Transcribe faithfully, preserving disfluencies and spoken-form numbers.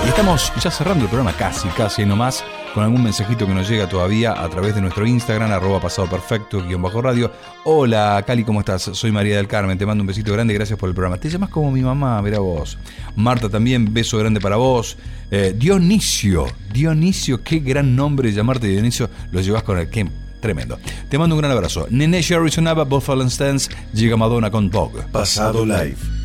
Y estamos ya cerrando el programa, casi, casi nomás, con algún mensajito que nos llega todavía a través de nuestro Instagram, arroba pasado perfecto, guión bajo radio. Hola, Cali, ¿cómo estás? Soy María del Carmen, te mando un besito grande, gracias por el programa. Te llamas como mi mamá, mira vos. Marta también, beso grande para vos. Eh, Dionisio, Dionisio, qué gran nombre llamarte Dionisio, lo llevas con el que... Tremendo. Te mando un gran abrazo. Nene Sherry sonaba Buffalo Stance, llega Madonna con Vogue. Pasado Live.